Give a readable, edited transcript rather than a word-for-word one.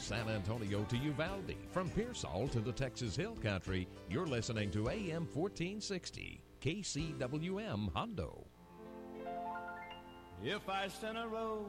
San Antonio to Uvalde, from Pearsall to the Texas Hill Country, you're listening to AM 1460, KCWM Hondo. If I sent a rose